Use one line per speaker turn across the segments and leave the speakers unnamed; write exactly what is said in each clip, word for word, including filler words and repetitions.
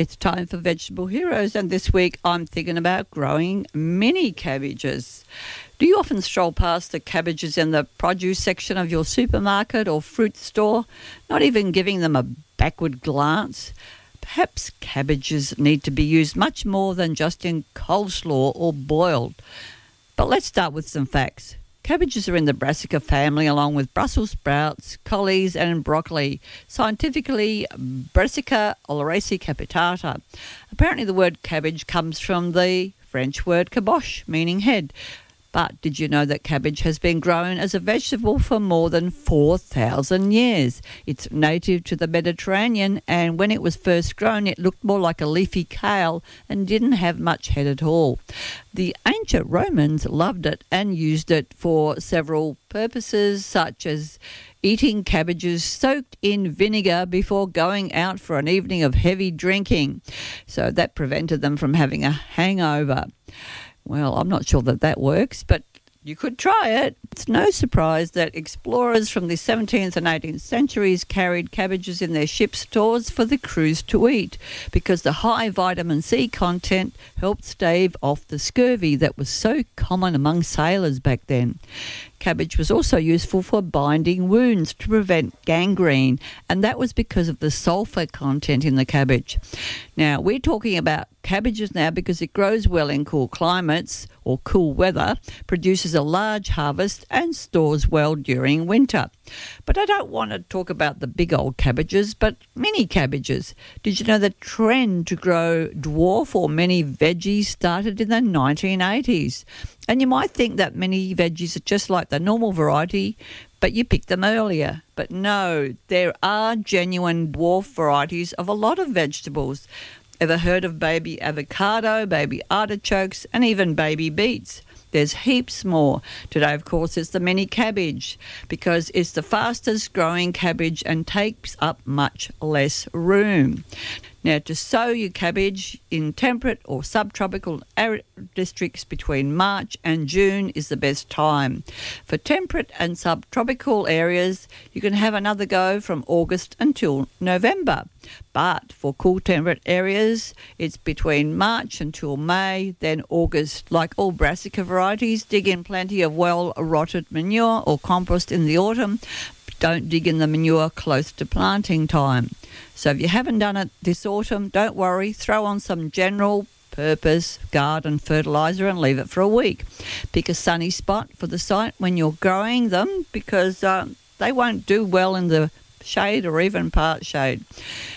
It's time for Vegetable Heroes, and this week I'm thinking about growing mini cabbages. Do you often stroll past the cabbages in the produce section of your supermarket or fruit store, not even giving them a backward glance? Perhaps cabbages need to be used much more than just in coleslaw or boiled. But let's start with some facts. Cabbages are in the brassica family along with Brussels sprouts, collies and broccoli. Scientifically, Brassica oleracea capitata. Apparently the word cabbage comes from the French word caboche, meaning head. But did you know that cabbage has been grown as a vegetable for more than four thousand years? It's native to the Mediterranean, and when it was first grown, it looked more like a leafy kale and didn't have much head at all. The ancient Romans loved it and used it for several purposes, such as eating cabbages soaked in vinegar before going out for an evening of heavy drinking. So that prevented them from having a hangover. Well, I'm not sure that that works, but you could try it. It's no surprise that explorers from the seventeenth and eighteenth centuries carried cabbages in their ship stores for the crews to eat, because the high vitamin C content helped stave off the scurvy that was so common among sailors back then. Cabbage was also useful for binding wounds to prevent gangrene, and that was because of the sulfur content in the cabbage. Now, we're talking about cabbages now because it grows well in cool climates or cool weather, produces a large harvest and stores well during winter. But I don't want to talk about the big old cabbages, but mini cabbages. Did you know the trend to grow dwarf or mini veggies started in the nineteen eighties? And you might think that mini veggies are just like the normal variety, but you picked them earlier. But no, there are genuine dwarf varieties of a lot of vegetables. Ever heard of baby avocado, baby artichokes, and even baby beets? There's heaps more. Today, of course, it's the mini cabbage because it's the fastest growing cabbage and takes up much less room. Now, to sow your cabbage in temperate or subtropical arid districts between March and June is the best time. For temperate and subtropical areas, you can have another go from August until November. But for cool temperate areas, it's between March until May, then August. Like all brassica varieties, dig in plenty of well-rotted manure or compost in the autumn. Don't dig in the manure close to planting time. So if you haven't done it this autumn, don't worry. Throw on some general purpose garden fertiliser and leave it for a week. Pick a sunny spot for the site when you're growing them because uh, they won't do well in the shade or even part shade.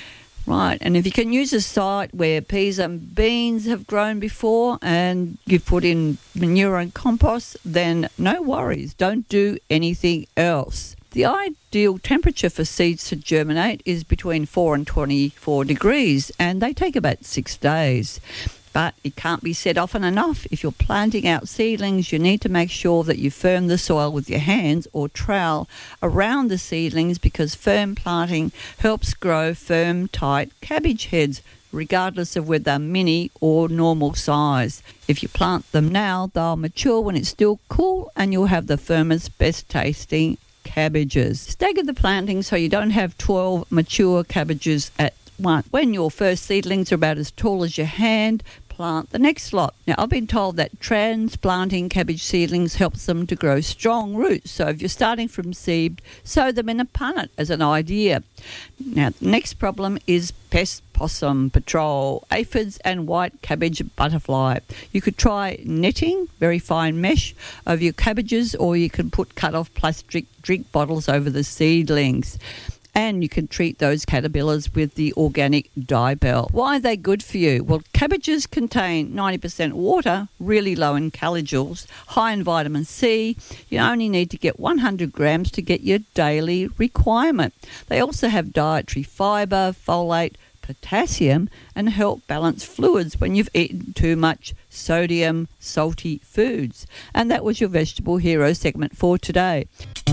Right, and if you can use a site where peas and beans have grown before and you've put in manure and compost, then no worries. Don't do anything else. The ideal temperature for seeds to germinate is between four and twenty-four degrees, and they take about six days. But it can't be said often enough, if you're planting out seedlings, you need to make sure that you firm the soil with your hands or trowel around the seedlings, because firm planting helps grow firm, tight cabbage heads, regardless of whether they're mini or normal size. If you plant them now, they'll mature when it's still cool, and you'll have the firmest, best tasting cabbages. Stagger the planting so you don't have twelve mature cabbages at once. When your first seedlings are about as tall as your hand, plant the next lot. Now, I've been told that transplanting cabbage seedlings helps them to grow strong roots. So if you're starting from seed, sow them in a punnet as an idea. Now, the next problem is pest possum patrol, aphids and white cabbage butterfly. You could try netting, very fine mesh, over your cabbages, or you can put cut-off plastic drink bottles over the seedlings. And you can treat those caterpillars with the organic Dipel. Why are they good for you? Well, cabbages contain ninety percent water, really low in calojoules, high in vitamin C. You only need to get one hundred grams to get your daily requirement. They also have dietary fibre, folate, potassium, and help balance fluids when you've eaten too much sodium, salty foods. And that was your Vegetable Hero segment for today.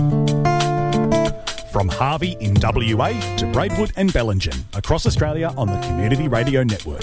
From Harvey in W A to Braidwood and Bellingen, across Australia on the Community Radio Network.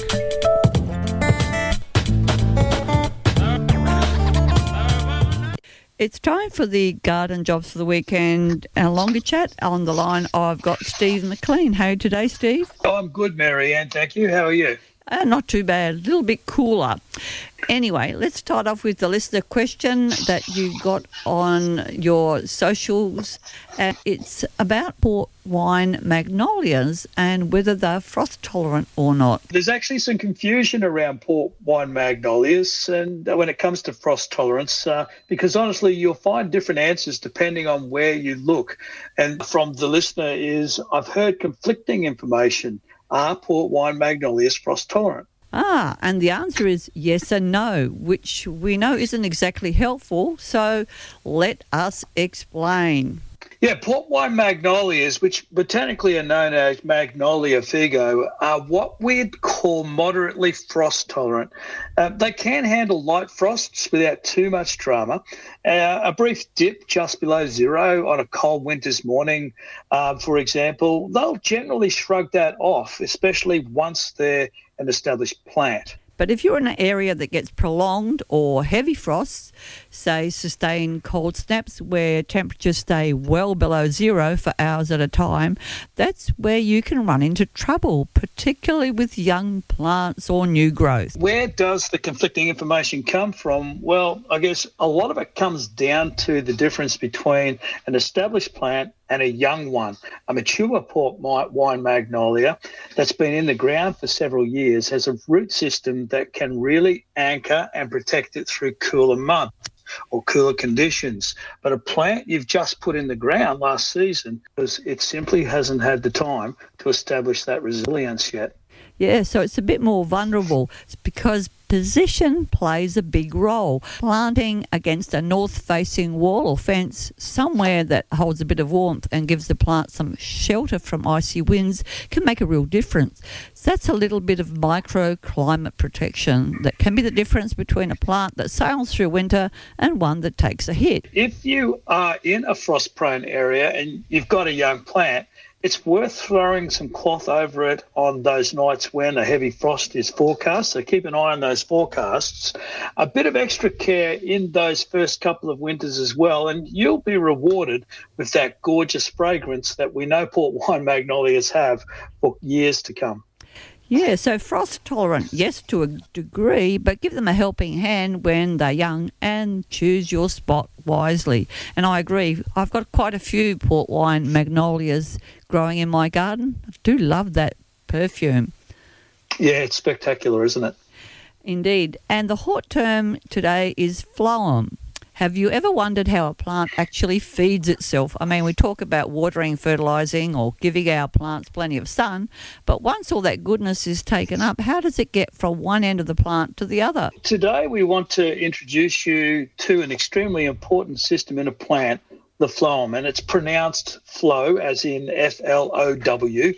It's time for the garden jobs for the weekend. Our longer chat on the line. I've got Steve McLean. How are you today, Steve?
Oh, I'm good, Mary Ann. Thank you. How are you?
Uh, not too bad. A little bit cooler. Anyway, let's start off with the listener question that you got on your socials. Uh, it's about port wine magnolias and whether they're frost tolerant or not.
There's actually some confusion around port wine magnolias and when it comes to frost tolerance, uh, because honestly, you'll find different answers depending on where you look. And from the listener is, I've heard conflicting information. Are port wine magnolias frost tolerant?
Ah, and the answer is yes and no, which we know isn't exactly helpful. So let us explain.
Yeah, port wine magnolias, which botanically are known as Magnolia figo, are what we'd call moderately frost tolerant. Uh, they can handle light frosts without too much drama. Uh, a brief dip just below zero on a cold winter's morning, uh, for example, they'll generally shrug that off, especially once they're an established plant.
But if you're in an area that gets prolonged or heavy frosts, say sustained cold snaps where temperatures stay well below zero for hours at a time, that's where you can run into trouble, particularly with young plants or new growth.
Where does the conflicting information come from? Well, I guess a lot of it comes down to the difference between an established plant and a young one. A mature port wine magnolia that's been in the ground for several years has a root system that can really anchor and protect it through cooler months or cooler conditions. But a plant you've just put in the ground last season, because it simply hasn't had the time to establish that resilience yet.
Yeah, so it's a bit more vulnerable. It's because position plays a big role. Planting against a north-facing wall or fence, somewhere that holds a bit of warmth and gives the plant some shelter from icy winds, can make a real difference. So that's a little bit of microclimate protection that can be the difference between a plant that sails through winter and one that takes a hit.
If you are in a frost-prone area and you've got a young plant, it's worth throwing some cloth over it on those nights when a heavy frost is forecast, so keep an eye on those forecasts. A bit of extra care in those first couple of winters as well, and you'll be rewarded with that gorgeous fragrance that we know port wine magnolias have for years to come.
Yeah, so frost tolerant, yes, to a degree, but give them a helping hand when they're young and choose your spot wisely. And I agree, I've got quite a few port wine magnolias growing in my garden. I do love that perfume.
Yeah, it's spectacular, isn't it?
Indeed. And the hot term today is phloem. Have you ever wondered how a plant actually feeds itself? I mean, we talk about watering, fertilising or giving our plants plenty of sun, but once all that goodness is taken up, how does it get from one end of the plant to the other?
Today we want to introduce you to an extremely important system in a plant, the phloem, and it's pronounced flow as in F L O W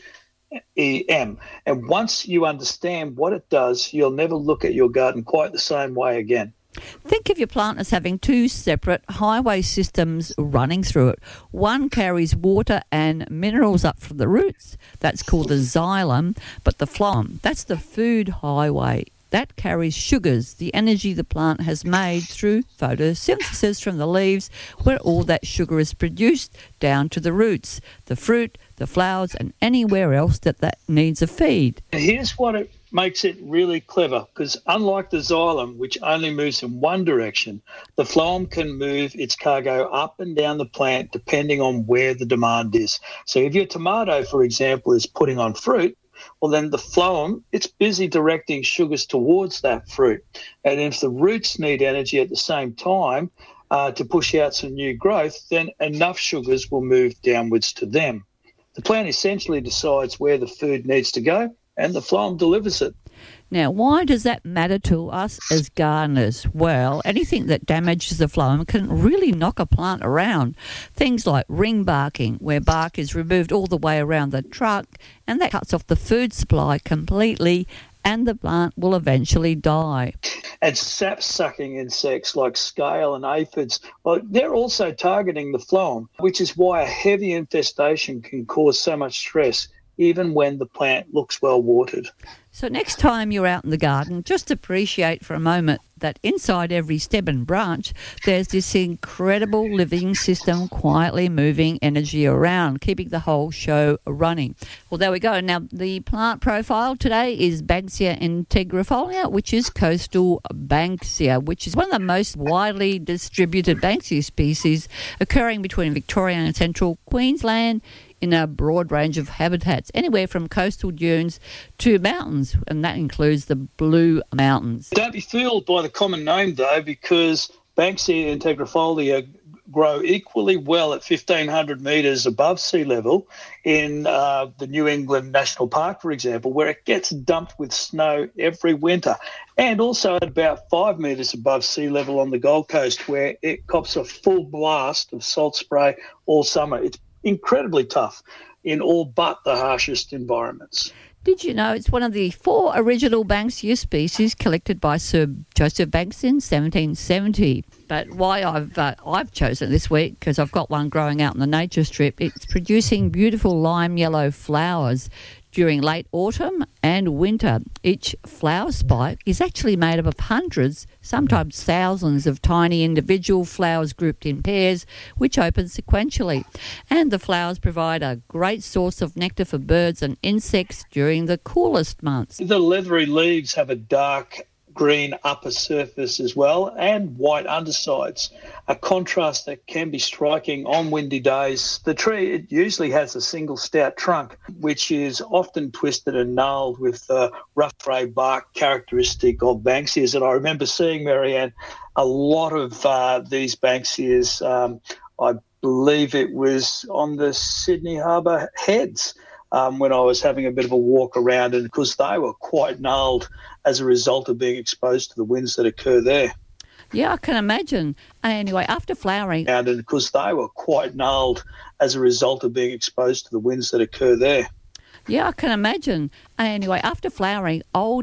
E M. And once you understand what it does, you'll never look at your garden quite the same way again.
Think of your plant as having two separate highway systems running through it. One carries water and minerals up from the roots. That's called the xylem. But the phloem, that's the food highway. That carries sugars, the energy the plant has made through photosynthesis from the leaves, where all that sugar is produced, down to the roots, the fruit, the flowers, and anywhere else that that needs a feed.
Here's what it makes it really clever, because unlike the xylem, which only moves in one direction, the phloem can move its cargo up and down the plant depending on where the demand is. So if your tomato, for example, is putting on fruit, well, then the phloem, it's busy directing sugars towards that fruit. And if the roots need energy at the same time uh, to push out some new growth, then enough sugars will move downwards to them. The plant essentially decides where the food needs to go, and the phloem delivers it.
Now, why does that matter to us as gardeners? Well, anything that damages the phloem can really knock a plant around. Things like ring barking, where bark is removed all the way around the trunk, and that cuts off the food supply completely, and the plant will eventually die.
And sap-sucking insects like scale and aphids, well, they're also targeting the phloem, which is why a heavy infestation can cause so much stress, even when the plant looks well watered.
So next time you're out in the garden, just appreciate for a moment that inside every stem and branch, there's this incredible living system quietly moving energy around, keeping the whole show running. Well, there we go. Now, the plant profile today is Banksia integrifolia, which is coastal Banksia, which is one of the most widely distributed Banksia species occurring between Victoria and central Queensland in a broad range of habitats, anywhere from coastal dunes to mountains, and that includes the Blue Mountains.
Don't be fooled by the common name, though, because Banksia integrifolia grow equally well at fifteen hundred metres above sea level in uh, the New England National Park, for example, where it gets dumped with snow every winter, and also at about five metres above sea level on the Gold Coast, where it cops a full blast of salt spray all summer. It's incredibly tough in all but the harshest environments.
Did you know it's one of the four original Banksia species collected by Sir Joseph Banks in seventeen seventy? But why I've uh, I've chosen it this week, because I've got one growing out in the nature strip. It's producing beautiful lime yellow flowers during late autumn and winter. Each flower spike is actually made up of hundreds, sometimes thousands of tiny individual flowers grouped in pairs, which open sequentially. And the flowers provide a great source of nectar for birds and insects during the coolest months.
The leathery leaves have a dark green upper surface as well and white undersides, a contrast that can be striking on windy days. The tree, it usually has a single stout trunk, which is often twisted and gnarled with the rough grey bark characteristic of Banksias. And I remember seeing, Marianne, a lot of uh, these Banksias, um, I believe it was on the Sydney Harbour Heads, Um, when I was having a bit of a walk around, and because they were quite gnarled as a result of being exposed to the winds that occur there.
Yeah, I can imagine. Anyway, after flowering...
And because they were quite gnarled as a result of being exposed to the winds that occur there.
Yeah, I can imagine. Anyway, after flowering, old